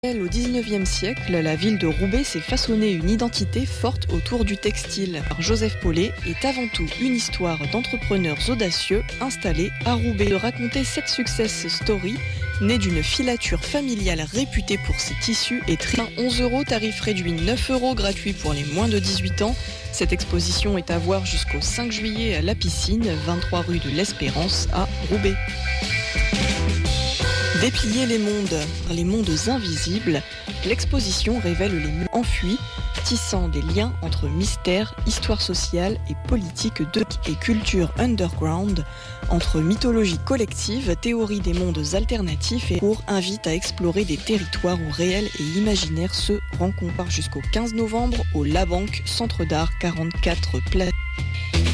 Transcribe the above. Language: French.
Au XIXe siècle, la ville de Roubaix s'est façonnée une identité forte autour du textile. Joseph Paulet est avant tout une histoire d'entrepreneurs audacieux installés à Roubaix. De raconter cette success story, née d'une filature familiale réputée pour ses tissus et très 11 €, tarif réduit 9 € gratuit pour les moins de 18 ans. Cette exposition est à voir jusqu'au 5 juillet à La Piscine, 23 rue de l'Espérance à Roubaix. Déplier les mondes invisibles, l'exposition révèle les mondes enfuis, tissant des liens entre mystère, histoire sociale et politique et culture underground, entre mythologie collective, théorie des mondes alternatifs et cours invite à explorer des territoires où réel et imaginaire se rencontrent jusqu'au 15 novembre au La Banque, Centre d'Art, 44 Place.